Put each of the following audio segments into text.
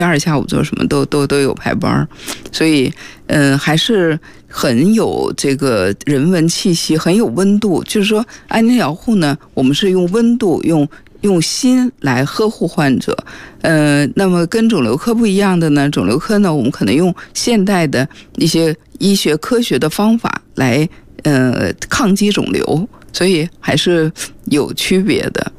二下午做什么都有排班，所以还是很有这个人文气息，很有温度。就是说安宁疗护呢，我们是用温度用心来呵护患者。那么跟肿瘤科不一样的呢，肿瘤科呢，我们可能用现代的一些医学科学的方法来抗击肿瘤，所以还是有区别的。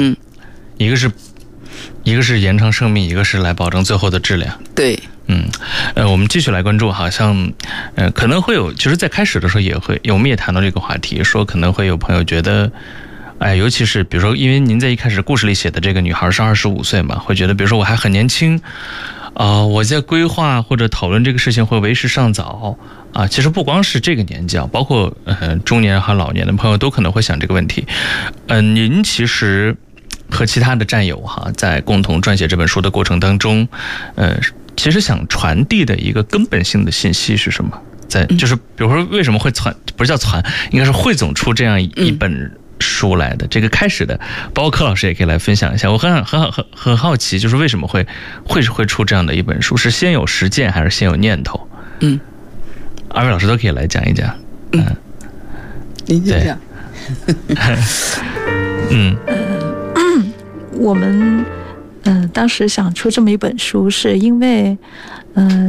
一个是延长生命，一个是来保证最后的质量。 对。 我们继续来关注，好像可能会有，其实在开始的时候也会，我们也谈到这个话题，说可能会有朋友觉得，尤其是比如说，因为您在一开始故事里写的这个女孩是25岁嘛，会觉得比如说我还很年轻我在规划或者讨论这个事情会为时尚早其实不光是这个年纪包括中年和老年的朋友都可能会想这个问题。您其实和其他的战友在共同撰写这本书的过程当中，其实想传递的一个根本性的信息是什么？就是比如说为什么会不是叫传，应该是汇总出这样一本书来的。这个开始的，包括柯老师也可以来分享一下。我很好奇，就是为什么会出这样的一本书？是先有实践还是先有念头？二位老师都可以来讲一讲。 您就讲。 我们当时想出这么一本书，是因为